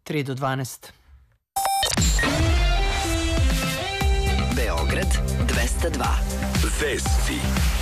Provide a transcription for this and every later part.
3 do 12. Beograd 202. Vesti.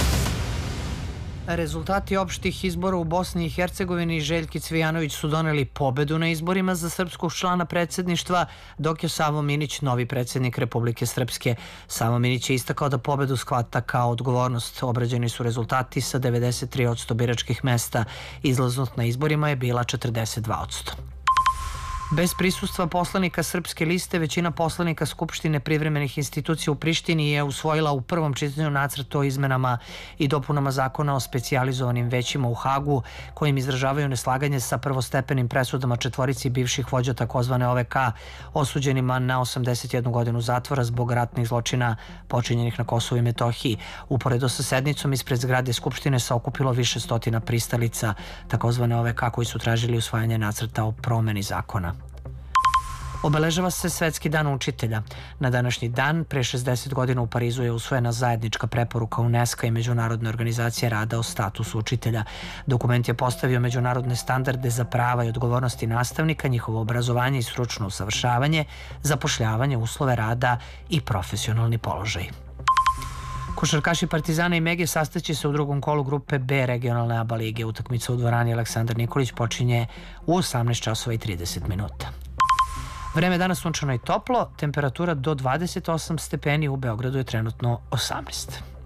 Rezultati opštih izbora u Bosni i Hercegovini Željki Cvijanović su doneli pobedu na izborima za srpskog člana predsjedništva, dok je Savo Minić novi predsjednik Republike Srpske. Savo Minić je istakao da pobedu shvata kao odgovornost. Obrađeni su rezultati sa 93% biračkih mesta. Izlaznost na izborima je bila 42%. Bez prisustva poslanika Srpske liste, većina poslanika Skupštine privremenih institucija u Prištini je usvojila u prvom čitanju nacrt o izmenama i dopunama zakona o specijalizovanim većima u Hagu, kojim izražavaju neslaganje sa prvostepenim presudama četvorici bivših vođa takozvane OVK, osuđenima na 81 godinu zatvora zbog ratnih zločina počinjenih na Kosovu i Metohiji. Uporedo sa sednicom ispred zgrade Skupštine se okupilo više stotina pristalica takozvane OVK koji su tražili usvajanje nacrta o promeni zakona. Obeležava se Svetski dan učitelja. Na današnji dan, pre 60 godina u Parizu je usvojena zajednička preporuka UNESCO i Međunarodne organizacije rada o statusu učitelja. Dokument je postavio međunarodne standarde za prava i odgovornosti nastavnika, njihovo obrazovanje i stručno usavršavanje, zapošljavanje, uslove rada i profesionalni položaj. Košarkaši Partizana i Mege sastaće se u drugom kolu grupe B regionalne ABA lige. Utakmica u dvorani Aleksandar Nikolić počinje u 18 časova i 30 minuta. Vreme danas sunčano i toplo, temperatura do 28 stepeni, u Beogradu je trenutno 18.